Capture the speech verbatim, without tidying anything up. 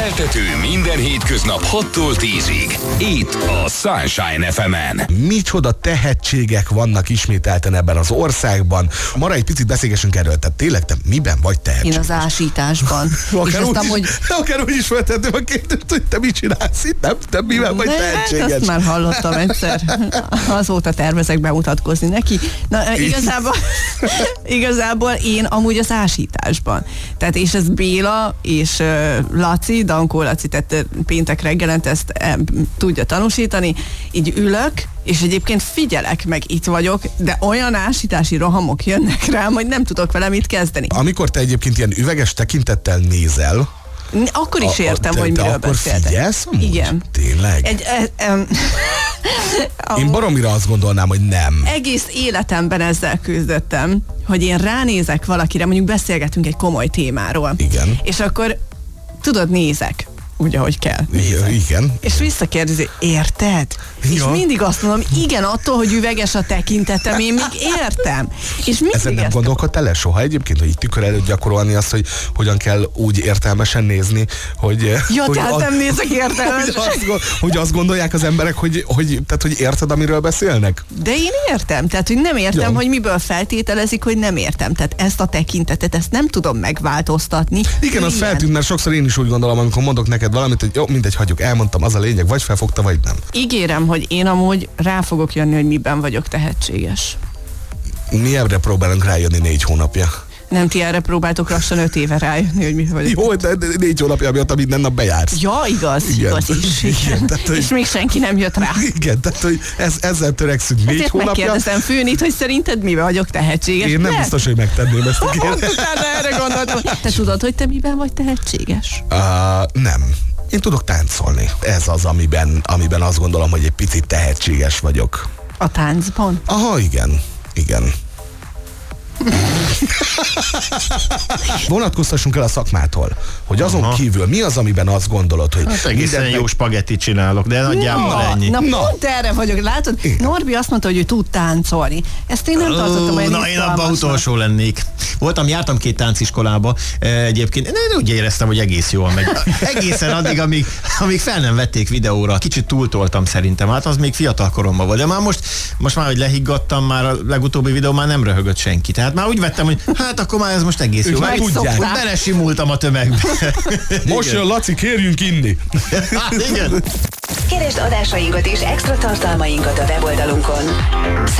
Keltető minden hétköznap hattól tízig. Itt a Sunshine ef emen. Micsoda tehetségek vannak ismételten ebben az országban. Mara egy picit beszélgessünk erről, tehát tényleg te miben vagy tehetséges? Én az ásításban. akár, úgy aztán, is, hogy... akár úgy is feltettem a kérdést, hogy te mit csinálsz itt, nem? Te miben vagy De tehetséges? Hát azt már hallottam egyszer. Azóta tervezek bemutatkozni neki. Na, igazából, igazából én amúgy az ásításban. Tehát és ez Béla és uh, Laci, Dankó Laci, tehát uh, péntek reggelent ezt uh, tudja tanúsítani. Így ülök, és egyébként figyelek, meg itt vagyok, de olyan ásítási rohamok jönnek rám, hogy nem tudok vele mit kezdeni. Amikor te egyébként ilyen üveges tekintettel nézel, Akkor is a, értem, te, hogy te miről akkor beszéltek. figyelsz amúgy? Igen. Tényleg? Egy, e, um, Én baromira azt gondolnám, hogy nem. Egész életemben ezzel küzdöttem, hogy én ránézek valakire, mondjuk beszélgetünk egy komoly témáról. Igen. És akkor, tudod, nézek. Úgy, ahogy kell. Igen. igen. És visszakérdezi, érted? Ja. És mindig azt mondom, igen, attól, hogy üveges a tekintetem, én még értem. És Ezen nem gondolkodtál el soha egyébként, hogy így tükör előtt gyakorolni azt, hogy hogyan kell úgy értelmesen nézni, hogy... Ja, hogy tehát az, nem nézek értelmesen. Hogy azt, hogy azt gondolják az emberek, hogy, hogy, tehát, hogy érted, amiről beszélnek? De én értem, tehát hogy nem értem, ja. hogy miből feltételezik, hogy nem értem. Tehát ezt a tekintetet, ezt nem tudom megváltoztatni. Igen, az feltűnt, mert sokszor én is úgy gondolom, amikor mondok neked valamit, hogy jó, mindegy, hagyjuk, elmondtam, az a lényeg, vagy felfogta, vagy nem. Ígérem, hogy én amúgy rá fogok jönni, hogy miben vagyok tehetséges. Mi ebbre próbálunk rájönni négy hónapja. Nem, ti erre próbáltok lassan öt éve rájönni, hogy mi vagyok. Jó, de négy hónapja miatt, minden nap bejársz. Ja, igaz, igen. igaz is. Igen. Igen, tehát, hogy... És még senki nem jött rá. Igen, tehát hogy ez, ezzel törekszünk négy Ezért hónapja. megkérdezem Főnit, hogy szerinted miben vagyok tehetséges. Én nem de? biztos, hogy megtenném ezt a kérdést. Utána erre gondoltam. Te tudod, hogy te miben vagy tehetséges? Uh, nem. Én tudok táncolni. Ez az, amiben, amiben azt gondolom, hogy egy picit tehetséges vagyok. A táncban? Aha, igen. Igen. Vonatkoztassunk el a szakmától, hogy azon Aha. kívül mi az, amiben azt gondolod, hogy... Hát egészen jó meg... spagettit csinálok, de nagyjából na, ennyi. Na, na pont erre vagyok, látod? Igen. Norbi azt mondta, hogy ő tud táncolni. Ezt én nem uh, tartottam olyan Na, én abban utolsó lennék. Voltam, jártam két tánciskolába, egyébként én úgy éreztem, hogy egész jól megy. Egészen addig, amíg, amíg fel nem vették videóra. Kicsit túltoltam szerintem, hát az még fiatal koromban volt. De már most, most már, hogy lehiggadtam, már a legutóbbi videó már nem röhögött senki. Tehát már úgy vettem, hogy hát akkor már ez most egész jó. Már tudják. Belesimultam a tömegbe. Most jön, Laci, kérjünk inni. Hát igen. Keresd adásainkat és extra tartalmainkat a weboldalunkon.